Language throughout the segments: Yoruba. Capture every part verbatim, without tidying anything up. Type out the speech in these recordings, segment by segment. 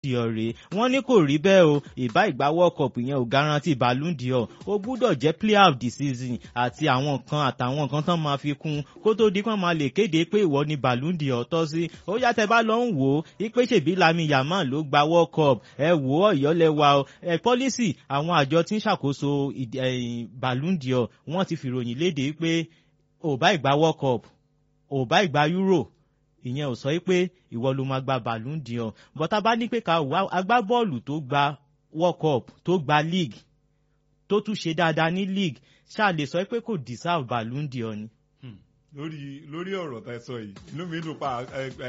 d'Or rèé wọ́n ní kò rí bẹ́ẹ̀ o ìbá ìgbà World Cup yẹn ò guarantee Ballon d'Or ó gbúdọ̀ jẹ́ player of the season àti àwọn nǹkan àtàwọn nǹkan tán máa fi kún kó tó di kán máa lè kéde pé ìwọ ni Ballon d'Or tọ́ sí. Ó yá tẹ́ bá lọ ń wò ó ipe ṣèbí Lamine Yamal ló gba World Cup ẹ wò ó ìyọ́lẹ́wà o ẹ pọ́lísì àwọn àjọ tí ń ṣàkóso Ballon d'Or wọ́n ti fìròyìn léde pé ò bá ìgbà World Cup ò bá ìgbà Euro ìyẹn ò sọ pé ìwọ ló máa gba Ballon d'Or bọ́tá bá ní pé ká wá agbábọ́ọ̀lù tó gba World Cup tó gba league tó tún ṣe dáadáa ní league ṣáà lè sọ pé kò deserve Ballon d'Or ni. lórí lórí ọ̀rọ̀ tá ẹ sọ yìí inú mi dùn pa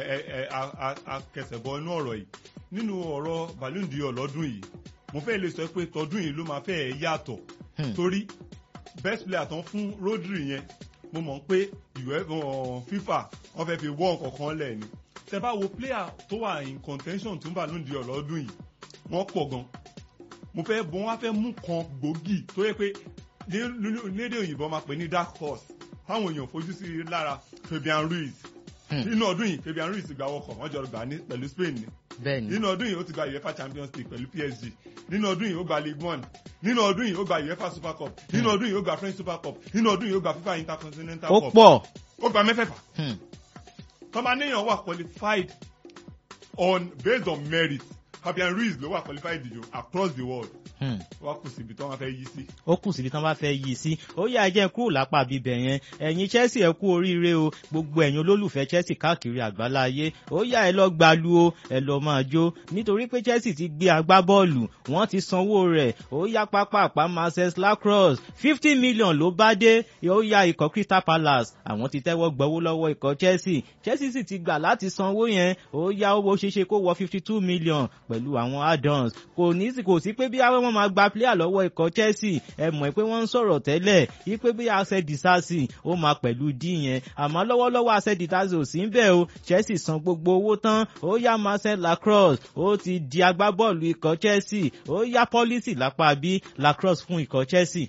akẹsẹ̀bọ inú ọ̀rọ̀ yìí nínú ọ̀rọ̀ Ballon d'Or lọ́dún yìí mo fẹ́ lè sọ pé tọdún yìí ló máa fẹ́ yàtọ̀ torí best player tán fún Rodri yẹn mo mọ̀ pé FIFA wọ́n fẹ́ fi wọ́ ọ̀kọ̀ọ̀kan lẹ̀ ni tẹ́ bá wo player tó wà in contention tó ń Ballon d'Or lọ́dún yìí wọ́n pọ̀ gan mo fẹ́ bọ́n wá fẹ́ mú kan gbòógì tó yẹ pé lédè òyìnbó máa pè ní dark horse táwọn èèyàn fojú sí lára Fabian Ruiz nínú ọdún yìí Fabian Ruiz gba wọkọ̀ wọ́n jọ gbà ní pẹ̀lú Spain ni nínú ọdún yìí ó ti gba UEFA Champions League pẹ̀lú P S G nínú ọdún yìí ó gba League One nínú ọdún yìí ó gba UEFA Super Cup nínú ọdún yìí ó gba French Super Cup nínú ọdún yìí ó gba FIFA Intercontinental Cup ó pọ̀ ó gba mẹ́fẹ̀ẹ̀fà tọ́mọ wà qualified on based on merit Fabian Ruiz ló wà qualified jù across the world wá kù síbi tí wọ́n fẹ́ yí sí. ó kù síbi tí wọ́n bá fẹ́ yí sí ó yá jẹ́ kúrò lápá bíbẹ̀ yẹn ẹ̀yin Chelsea ẹ kú oríire o gbogbo ẹ̀yin olólùfẹ́ Chelsea káàkiri àgbáláyé ó yá ẹ lọ gbalu o ẹ lọ máa jó nítorí pé Chelsea ti gbé agbábọ́ọ̀lù wọ́n ti sanwó rẹ̀ ó yá pápá àpá Marcel Lacrosse fifty million ló bá dé ó yá ikọ̀ Crystal Palace àwọn ti tẹ́wọ́ gbọ́wọ́ lọ́wọ́ ikọ̀ Chelsea Chelsea sì ti gbà láti sanwó yẹn ó yá owó ṣeéṣe kó wọ fifty two million pẹ̀lú àwọn add-ons kò ní kò sí pé bí àwọn máa gba player lọ́wọ́ ikọ̀ Chelsea ẹ mọ̀ pé wọ́n ń sọ̀rọ̀ tẹ́lẹ̀ yí pé bí Asset Disasi ó máa pẹ̀lú D yẹn àmọ́ lọ́wọ́lọ́wọ́ Asset Disasi ò sí ń bẹ̀ o Chelsea san gbogbo owó tán ó yá Marcel Lacrosse ó ti di agbábọ́ọ̀lù ikọ̀ Chelsea ó yá pọ́lísì lápá bí Lacrosse fún ikọ̀ Chelsea.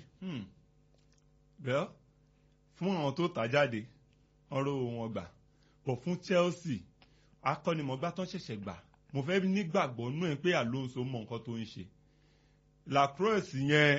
bẹ́ẹ̀ fún àwọn tó tà jáde ọ̀rọ̀ wọn gbà bọ̀ fún Chelsea akọ́nimọ̀gbá tán ṣẹ̀ṣẹ̀ gbà mo fẹ́ nígbàgbọ́ nú ẹ̀ pé Alonso mọ nǹkan tó ń ṣe Lacrosse yẹn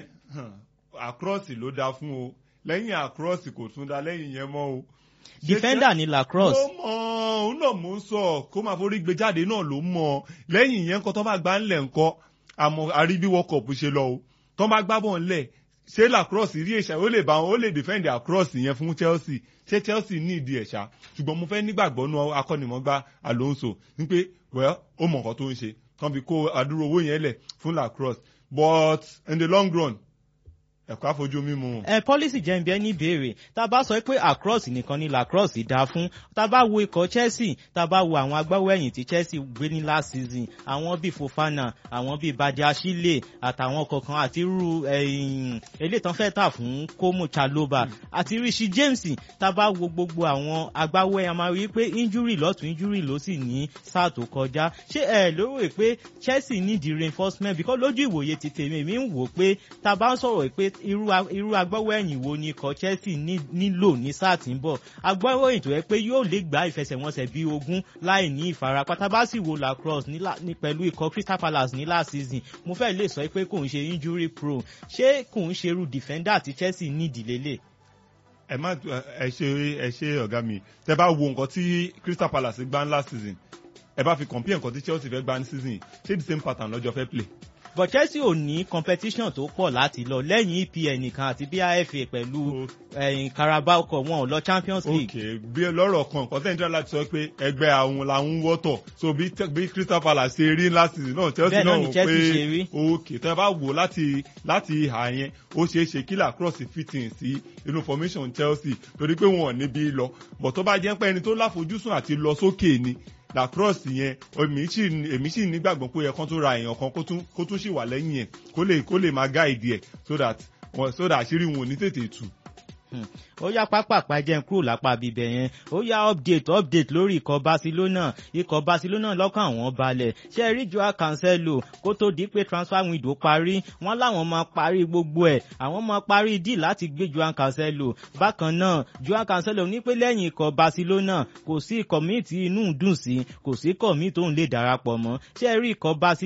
Lacrosse ló dáa fún o lẹ́yìn Lacrosse kò tún da lẹ́yìn yẹn mọ́ o. defender ni Lacrosse. ó mọ òun náà mò ń sọ kó máa forí gbé jáde náà ló mọ lẹ́yìn yẹn nǹkan tó bá gbá ńlẹ̀ ńkọ́ àmọ́ àríbí World Cup ṣe lọ o tó bá gbá bọ̀ ńlẹ̀ ṣé Lacrosse rí èṣà ó lè bá wọn ó lè defend Lacrosse yẹn fún Chelsea ṣé Chelsea ní ìdí ẹ̀ṣá ṣùgbọ́n mo fẹ́ nígbàgbọ́ nú akọ́nimọ̀gbá Alonso ní pé well ó mọ nǹkan tó ń ṣe tán fi kó àdúró owó yẹn lẹ̀ fún Lacrosse but in the long run ẹ̀kọ́ àfojú mímu. ẹ pọ́lísì jẹ́ ibi ẹni béèrè tá a bá sọ pé Lacrosse nìkan ni Lacrosse dá fún tá a bá wo ikọ̀ Chelsea tá a bá wo àwọn agbáwẹ̀yìn tí Chelsea gbé ní last season àwọn bíi Fofana àwọn bíi Badiashile àtàwọn kọ̀ọ̀kan àti irú eléyìí tán fẹ́ tà fún Como Chaloba àti Rishi James tá a bá wo gbogbo àwọn agbáwẹ̀yìn a máa rí pé injury lọ́tún injury ló sì ní sáà tó kọjá ṣé ẹ lérò pé Chelsea need the reinforcement because lójú ìwòye ti tèmi mi ń wò pé tá a bá ń sọ̀rọ̀ pé irú irú agbáwẹ̀yìn wo ni ikọ̀ Chelsea nílò ní sáà tí ń bọ̀ agbáwẹ̀yìn tó yẹ pé yóò lè gba ìfẹsẹ̀wọnsẹ̀ bíi ogún láì ní ìfarapa tá bá sì wo Lacrosse ní pẹ̀lú ikọ̀ Crystal Palace ní last season mo fẹ́ lè sọ pé kò ń ṣe injury prone ṣé kò ń ṣe irú defender tí Chelsea nídìí lélẹ̀. ẹ má ẹ ṣe ẹ ṣe ọ̀gá mi tẹ bá wo nǹkan tí Crystal Palace gbá last season ẹ bá fi compare nǹkan tí Chelsea fẹ́ gbá ní season ṣé the same pattern lọ́jọ́ fẹ́ play. but Chelsea ò ní competition tó pọ̀ láti lọ lẹ́yìn E P L nìkan àti B I F A pẹ̀lú Carabao Cup wọn ò lọ Champions League. ok bí lọ́rọ̀ kan nǹkan tẹ́yìn tí wọ́n láti sọ pé ẹgbẹ́ àwọn làwọn wọ́tọ̀ so bí bí Crystal Palace ṣe rí last season náà Chelsea náà wò pé ok tẹ́ bá wò láti láti ìhà yẹn ó ṣeé ṣe kí Lacrosse fitting sí inú formation Chelsea torí pé wọn ò níbi lọ but tó bá jẹ́ pé ẹni tó láfojúsùn àti lọ sókè ni Lacrosse yẹn èmi sì èmi sì nígbàgbọ́ pé ẹ̀kan tó ra èèyàn kan kó tún kó tún sì wà lẹ́yìn ẹ̀ kó lè kó lè máa gáìdì ẹ̀ so that so that àṣírí wọn ò ní tètè tú. ó yá pápápá jẹ́ kúrò lápá bíbẹ̀ yẹn ó yá update update lórí ikọ̀ Barcelona ikọ̀ Barcelona lọ́kàn àwọn balẹ̀ ṣe rí Joao Cancelo kó tó di pé transfer window parí wọ́n láwọn máa parí gbogbo ẹ̀ àwọn máa parí deal láti gbé Joao Cancelo bákan náà Joao Cancelo ní pé lẹ́yìn ikọ̀ Barcelona kò sí ikọ̀ míì tí inú dùn sí kò sí ikọ̀ míì tó ń lè darapọ̀ mọ́ ṣe rí ikọ̀ Barcelona